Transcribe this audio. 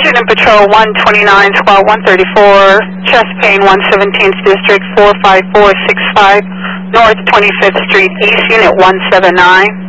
Unit Patrol 12912 134, chest pain 117th District 45465, North 25th Street East, Unit 179.